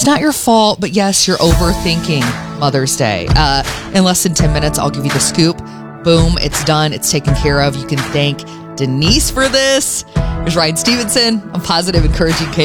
not your fault, but yes, you're overthinking Mother's Day. In less than 10 minutes, I'll give you the scoop. Boom, it's done. It's taken care of. You can thank Denise for this. There's Ryan Stevenson. I'm Positive Encouraging Kids.